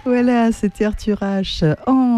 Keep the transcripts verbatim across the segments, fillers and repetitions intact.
Voilà, c'était Arthur H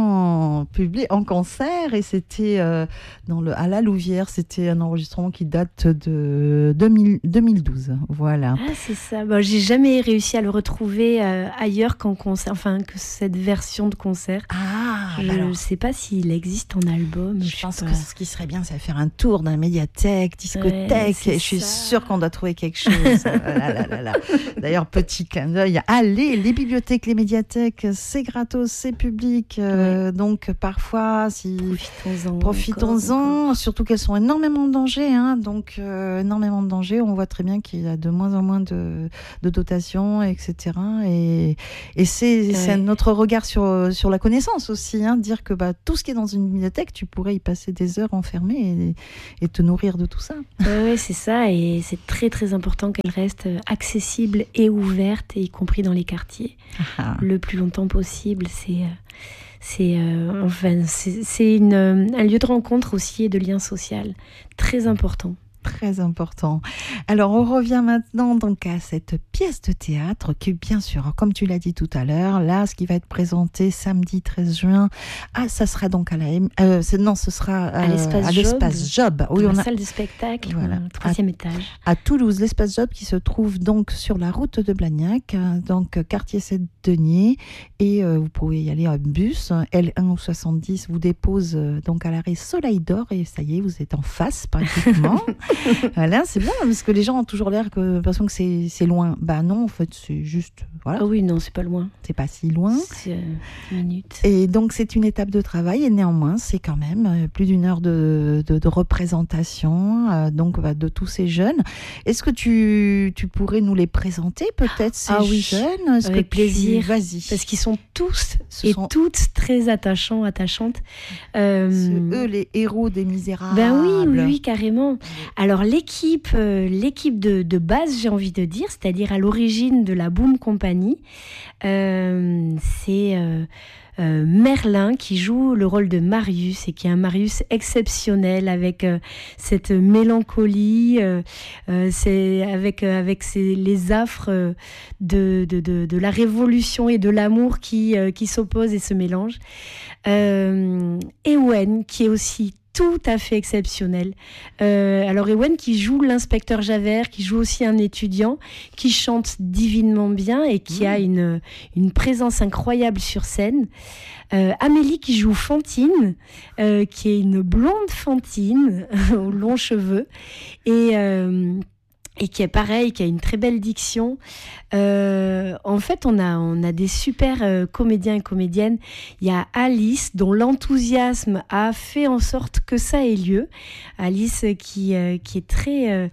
en public, en concert, et c'était euh, dans le, à la Louvière. C'était un enregistrement qui date de deux mille, deux mille douze. Voilà. Ah, c'est ça. Bon, j'ai jamais réussi à le retrouver euh, ailleurs qu'en concert, enfin que cette version de concert. Ah, je ne sais pas s'il existe en album. Je, je pense pas. que ce qui serait bien, c'est faire un tour dans la médiathèque, discothèque. Ouais, et je suis ça. sûre qu'on doit trouver quelque chose. là, là, là, là. D'ailleurs, petit clin d'œil. Allez, les bibliothèques, les médiathèques, c'est gratos, c'est public. Euh, ouais. Donc, parfois, si profitons-en. Profitons-en, encore, encore. Surtout qu'elles sont énormément de danger. Hein, donc, euh, énormément de danger. On voit très bien qu'il y a de moins en moins de, de dotations, et cetera. Et, et c'est, ouais. c'est notre regard sur, sur la connaissance aussi. Hein, dire que bah, tout ce qui est dans une bibliothèque, tu pourrais y passer des heures enfermé et, et te nourrir de tout ça. Oui, ouais, c'est ça. Et c'est très, très important qu'elle reste accessible et ouverte, y compris dans les quartiers. Ah. Le plus longtemps possible. C'est, c'est, euh, enfin, c'est, c'est une, un lieu de rencontre aussi et de lien social très important. Très important. Alors, on revient maintenant donc à cette pièce de théâtre qui, bien sûr, comme tu l'as dit tout à l'heure, là, ce qui va être présenté samedi treize juin, ah, ça sera donc à la... Euh, c'est, non, ce sera euh, à l'espace, à l'espace Job. Job. Oui, on a... la salle de spectacle, voilà. Au troisième à, étage. À Toulouse, l'espace Job qui se trouve donc sur la route de Blagnac, donc quartier sept-Denier, et euh, vous pouvez y aller en bus. L un ou soixante-dix vous dépose euh, donc à l'arrêt Soleil d'Or, et ça y est, vous êtes en face, pratiquement. Voilà, c'est bien, parce que les gens ont toujours l'air que, l'impression que c'est, c'est loin. Bah non, en fait, c'est juste... Voilà. Ah oui, non, c'est pas loin. C'est pas si loin. C'est euh, dix minutes. Et donc, c'est une étape de travail, et néanmoins, c'est quand même euh, plus d'une heure de, de, de représentation euh, donc, bah, de tous ces jeunes. Est-ce que tu, tu pourrais nous les présenter, peut-être, ces ah oui, jeunes Est-ce avec que plaisir. Tu... Vas-y. Parce qu'ils sont tous Ce et sont... toutes très attachants, attachantes. Euh... C'est eux, les héros des Misérables. Ben oui, oui, oui, carrément. Alors, l'équipe, euh, l'équipe de, de base, j'ai envie de dire, c'est-à-dire à l'origine de la Boom Company, euh, c'est euh, euh, Merlin qui joue le rôle de Marius, et qui est un Marius exceptionnel, avec euh, cette mélancolie, euh, euh, c'est avec, euh, avec ces, les affres de, de, de, de la révolution et de l'amour qui, euh, qui s'opposent et se mélangent. Euh, Ewen, qui est aussi tout à fait exceptionnel. Euh, alors Ewen qui joue l'inspecteur Javert, qui joue aussi un étudiant, qui chante divinement bien et qui mmh. a une, une présence incroyable sur scène. Euh, Amélie qui joue Fantine, euh, qui est une blonde Fantine aux longs cheveux, et... Euh, et qui est pareil, qui a une très belle diction. Euh, en fait, on a, on a des super euh, comédiens et comédiennes. Il y a Alice, dont l'enthousiasme a fait en sorte que ça ait lieu. Alice qui, euh, qui est très... Euh,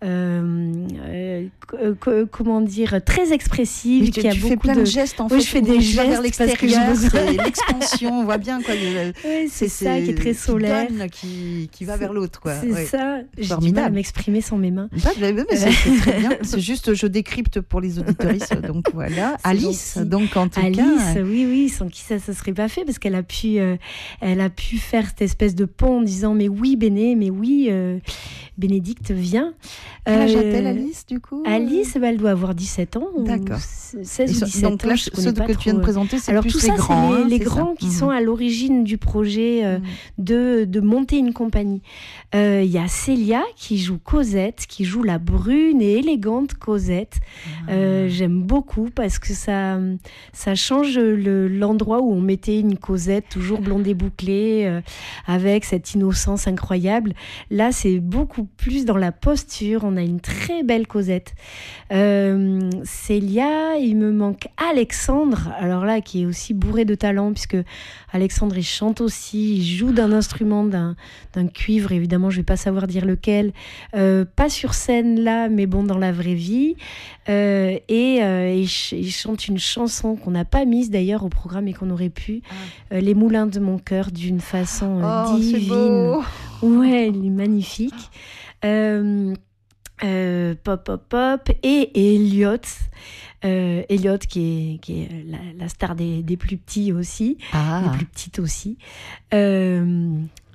euh, euh, comment dire, très expressive. Mais qui tu, a tu beaucoup fais plein de, de gestes, en oui, fait. je fais des gestes vers l'extérieur, parce que c'est l'expansion, on voit bien. Quoi. Oui, c'est, c'est ça, qui est très solaire. Qui donne, qui, qui va vers l'autre. Quoi. C'est ouais. ça. J'ai Formidable. du mal à m'exprimer sans mes mains. Pas, mais c'est, c'est très bien. C'est juste, je décrypte pour les auditoristes. Donc voilà. C'est Alice, gentil. Donc en tout Alice, cas. Alice, oui, oui, sans qui ça ne serait pas fait, parce qu'elle a pu, euh, elle a pu faire cette espèce de pont en disant mais oui, Béné, mais oui, euh, Bénédicte, viens. Quel âge a-t-elle, Alice, du coup Alice, bah, elle doit avoir dix-sept ans. D'accord. seize ou dix-sept donc, ans. Là, je ceux pas que trop. Tu viens de présenter, c'est Alors, plus tout les ça, grands. C'est les, hein, les c'est grands ça. qui mmh. sont à l'origine du projet euh, mmh. de, de monter une compagnie. Il euh, y a Célia qui joue Cosette, qui joue la brune et élégante Cosette. Mmh. Euh, j'aime beaucoup parce que ça, ça change le, l'endroit où on mettait une Cosette toujours blonde et bouclée, euh, avec cette innocence incroyable. Là, c'est beaucoup plus dans la posture. On a une très belle Cosette. Euh, Célia, il me manque Alexandre, alors là, qui est aussi bourré de talent, puisque Alexandre, il chante aussi, il joue d'un instrument, d'un, d'un cuivre, évidemment, je ne vais pas savoir dire lequel, euh, pas sur scène là, mais bon, dans la vraie vie, euh, et euh, il, ch- il chante une chanson qu'on n'a pas mise d'ailleurs au programme et qu'on aurait pu, ah. euh, Les Moulins de mon cœur, d'une façon euh, oh, divine. C'est beau. Ouais, il est magnifique. Euh, Euh, pop, pop, pop, et Elliot, euh, Elliot qui est, qui est la, la star des, des plus petits aussi, ah. des plus petites aussi. Euh,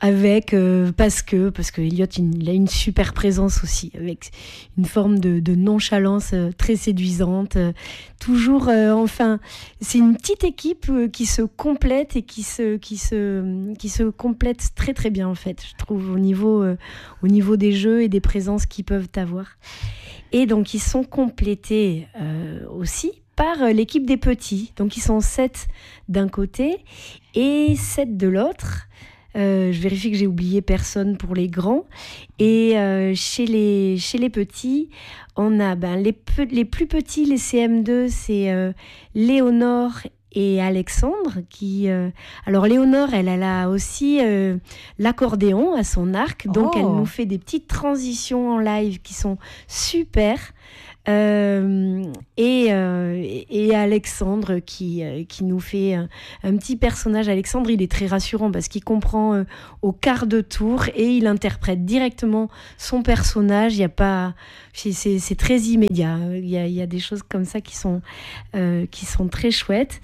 avec euh, parce que parce que Elliot il, il a une super présence aussi, avec une forme de, de nonchalance euh, très séduisante, euh, toujours euh, enfin c'est une petite équipe euh, qui se complète et qui se qui se qui se complète très très bien en fait, je trouve, au niveau euh, au niveau des jeux et des présences qu'ils peuvent avoir. Et donc ils sont complétés euh, aussi par l'équipe des petits. Donc ils sont sept d'un côté et sept de l'autre. Euh, je vérifie que j'ai oublié personne pour les grands. Et euh, chez, les, chez les petits, on a ben, les, pe- les plus petits, les C M deux, c'est euh, Léonore et Alexandre. Qui, euh... Alors Léonore, elle, elle a aussi euh, l'accordéon à son arc. Donc oh. Elle nous fait des petites transitions en live qui sont super. Euh, et, euh, et Alexandre qui, euh, qui nous fait un, un petit personnage. Alexandre, il est très rassurant parce qu'il comprend euh, au quart de tour et il interprète directement son personnage. Il y a pas, c'est, c'est, c'est très immédiat. Il y a, il y a des choses comme ça qui sont, euh, qui sont très chouettes.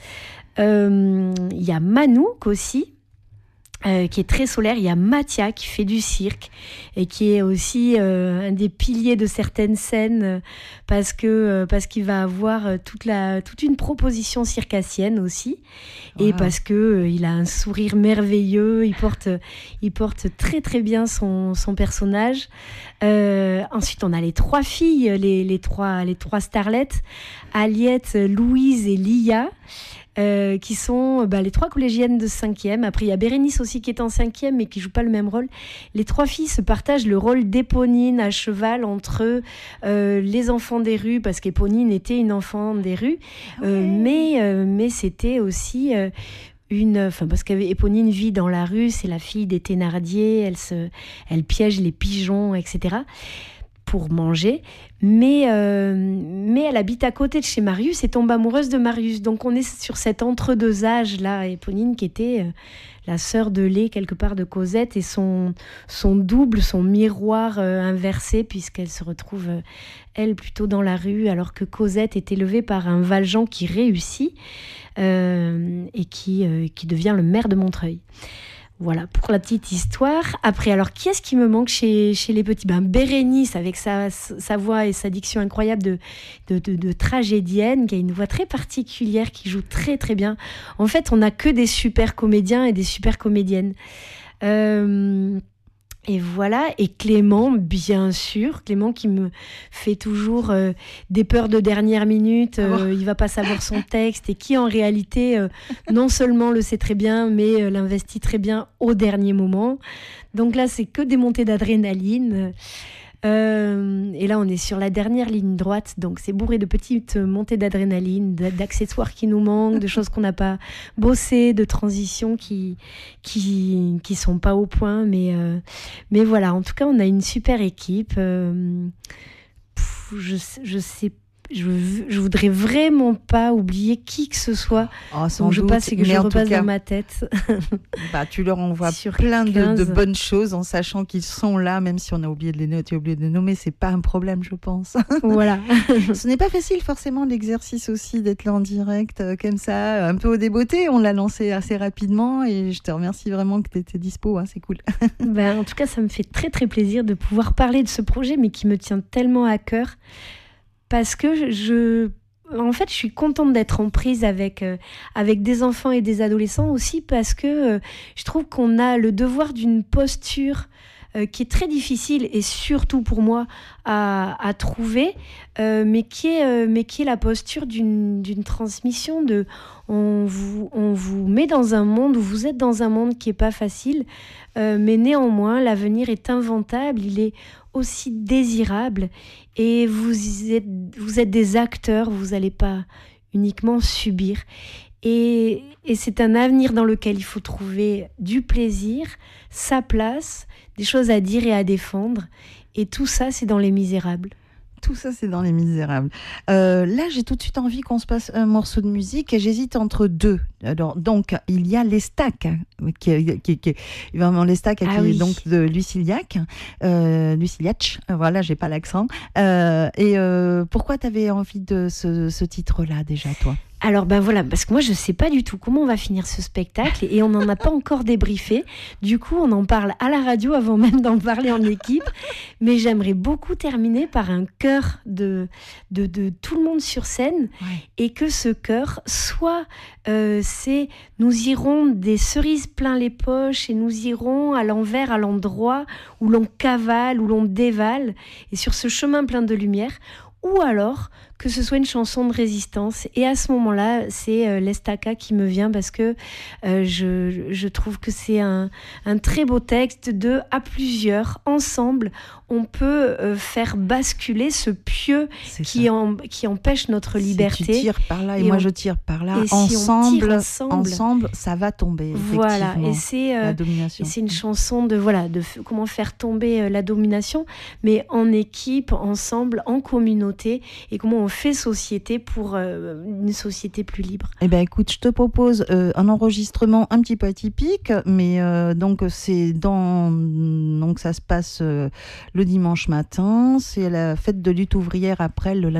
Euh, il y a Manouk aussi. Euh, qui est très solaire. Il y a Mathia qui fait du cirque et qui est aussi euh, un des piliers de certaines scènes euh, parce que euh, parce qu'il va avoir euh, toute la toute une proposition circassienne aussi wow. Et parce que euh, il a un sourire merveilleux, il porte il porte très très bien son son personnage. Euh, ensuite on a les trois filles, les les trois les trois starlettes, Aliette, Louise et Lia. Euh, qui sont bah, les trois collégiennes de cinquième. Après, il y a Bérénice aussi qui est en cinquième, mais qui ne joue pas le même rôle. Les trois filles se partagent le rôle d'Éponine à cheval entre euh, les enfants des rues, parce qu'Éponine était une enfant des rues, euh, ouais. mais, euh, mais c'était aussi... Euh, Une, enfin parce qu'Éponine vit dans la rue, c'est la fille des Thénardier, elle, se, elle piège les pigeons, et cetera pour manger, mais, euh, mais elle habite à côté de chez Marius et tombe amoureuse de Marius. Donc on est sur cet entre-deux âge-là, Éponine qui était euh, la sœur de lait quelque part de Cosette et son, son double, son miroir euh, inversé, puisqu'elle se retrouve, euh, elle, plutôt dans la rue, alors que Cosette est élevée par un Valjean qui réussit euh, et qui, euh, qui devient le maire de Montreuil. Voilà, pour la petite histoire. Après, alors, qui est-ce qui me manque chez, chez les petits ? Ben, Bérénice, avec sa, sa voix et sa diction incroyable de, de, de, de tragédienne, qui a une voix très particulière, qui joue très, très bien. En fait, on n'a que des super comédiens et des super comédiennes. Euh... Et voilà, et Clément, bien sûr, Clément qui me fait toujours euh, des peurs de dernière minute, euh, ah bon il va pas savoir son texte, et qui en réalité, euh, non seulement le sait très bien, mais euh, l'investit très bien au dernier moment. Donc là, c'est que des montées d'adrénaline. Euh, et là, on est sur la dernière ligne droite, donc c'est bourré de petites montées d'adrénaline, d'accessoires qui nous manquent, de choses qu'on n'a pas bossées, de transitions qui qui qui sont pas au point, mais euh, mais voilà. En tout cas, on a une super équipe. Euh, pff, je je sais. Je, je voudrais vraiment pas oublier qui que ce soit. Oh, donc je doute, passe et que je repasse cas, dans ma tête. Bah, tu leur envoies plein de, de bonnes choses en sachant qu'ils sont là, même si on a oublié de les noter, oublié de les nommer, c'est pas un problème, je pense. Voilà. Ce n'est pas facile forcément l'exercice aussi d'être là en direct euh, comme ça, un peu au débeauté. On l'a lancé assez rapidement et je te remercie vraiment que tu étais dispo, hein, c'est cool. Ben, en tout cas, ça me fait très très plaisir de pouvoir parler de ce projet, mais qui me tient tellement à cœur. Parce que je, en fait, je suis contente d'être en prise avec, euh, avec des enfants et des adolescents aussi, parce que euh, je trouve qu'on a le devoir d'une posture euh, qui est très difficile, et surtout pour moi, à, à trouver, euh, mais, qui est, euh, mais qui est la posture d'une, d'une transmission de... On vous, on vous met dans un monde où vous êtes dans un monde qui n'est pas facile, euh, mais néanmoins, l'avenir est inventable, il est aussi désirable, et vous êtes, vous êtes des acteurs, vous n'allez pas uniquement subir. Et, et c'est un avenir dans lequel il faut trouver du plaisir, sa place, des choses à dire et à défendre. Et tout ça, c'est dans Les Misérables. Tout ça, c'est dans Les Misérables. Euh, là, j'ai tout de suite envie qu'on se passe un morceau de musique et j'hésite entre deux. Alors, donc, il y a l'Estac, qui, qui, qui, vraiment l'Estac, ah qui oui. est donc de Luciliac, euh, Luciliac, voilà, j'ai pas l'accent. Euh, et euh, pourquoi tu avais envie de ce, ce titre-là déjà, toi ? Alors ben voilà, parce que moi je sais pas du tout comment on va finir ce spectacle et on n'en a pas encore débriefé. Du coup, on en parle à la radio avant même d'en parler en équipe. Mais j'aimerais beaucoup terminer par un chœur de, de, de tout le monde sur scène, Ouais. et que ce chœur soit, euh, c'est nous irons des cerises plein les poches et nous irons à l'envers, à l'endroit où l'on cavale, où l'on dévale, et sur ce chemin plein de lumière. Ou alors que ce soit une chanson de résistance. Et à ce moment-là, c'est euh, l'Estaca qui me vient parce que euh, je, je trouve que c'est un, un très beau texte de à plusieurs, ensemble, on peut euh, faire basculer ce pieu C'est qui, ça. en, qui empêche notre Si liberté. tu tires par là et, Et moi on- je tire par là, et si on tire ensemble, ensemble, ensemble, ça va tomber. Voilà, Effectivement. et c'est euh, La et domination. c'est une chanson de voilà de f- comment faire tomber euh, la domination, mais en équipe, ensemble, en communauté, et comment on fait société pour euh, une société plus libre. Eh ben écoute, je te propose euh, un enregistrement un petit peu atypique, mais euh, donc c'est dans donc ça se passe euh, le dimanche matin, c'est la fête de lutte ouvrière après le